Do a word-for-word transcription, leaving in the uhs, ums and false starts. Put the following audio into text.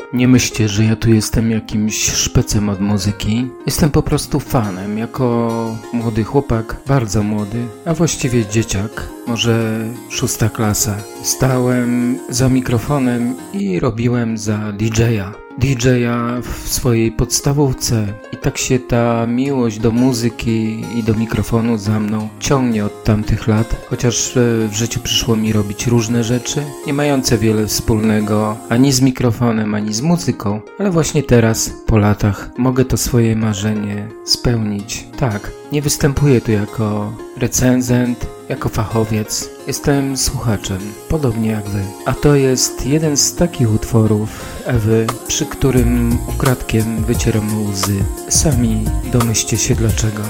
Nie myślcie, że ja tu jestem jakimś szpecem od muzyki. Jestem po prostu fanem, jako młody chłopak, bardzo młody, a właściwie dzieciak, może szósta klasa. Stałem za mikrofonem i robiłem za didżeja. didżeja w swojej podstawówce i tak się ta miłość do muzyki i do mikrofonu za mną ciągnie od tamtych lat, chociaż w życiu przyszło mi robić różne rzeczy, nie mające wiele wspólnego ani z mikrofonem, ani z muzyką, ale właśnie teraz, po latach, mogę to swoje marzenie spełnić. Tak, nie występuję tu jako recenzent, jako fachowiec. Jestem słuchaczem, podobnie jak wy. A to jest jeden z takich utworów Ewy, przy którym ukradkiem wycieram łzy. Sami domyślcie się dlaczego.